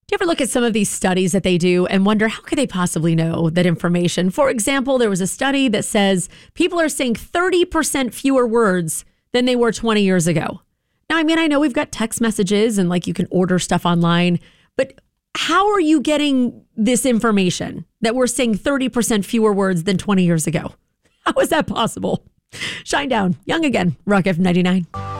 Do you ever look at some of these studies that they do and wonder how could they possibly know that information? For example, there was a study that says people are saying 30% fewer words than they were 20 years ago. Now, I mean, I know we've got text messages and like you can order stuff online, but how are you getting this information that we're saying 30% fewer words than 20 years ago? How is that possible? Shine down. Young again. Rock FM 99.